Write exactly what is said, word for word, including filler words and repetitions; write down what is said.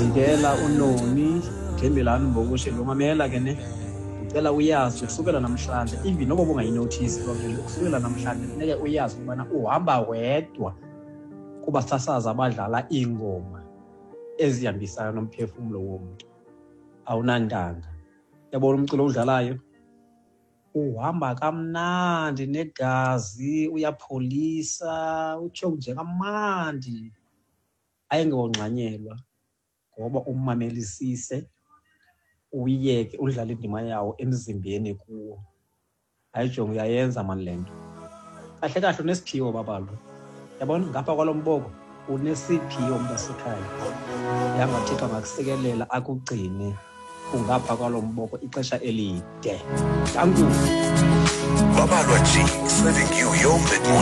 ndicela uNoni Thembelani Mbokoshi lo mamela ke ne ndicela uyazi ukusukela namhlanje even noba bungayinothisi loo nto ukusukela namhlanje funeke uyazi ukubana uhamba wedwa kubasasazi abadlala iingoma ezihambisana nomphefumlo womntu awunandanga. Yabona umculo udlalayo uhamba kamnandi negazi, uyapholisa, utsho nje kamnandi ayingongxanyelwa ngoba ummamelisise uyiyeke udlala indima yawo emzimbeni kuwo. Hayi jonga uyayenza mani le nto kahle kahle unesiphiwo babalo. Yabona ngapha kwalo mboko unesiphiwo mntasekhaya yangathixo angakusekelela akugcine ungapha kwalo mboko ixesha elide. Danku Babalwa G, serving you your mid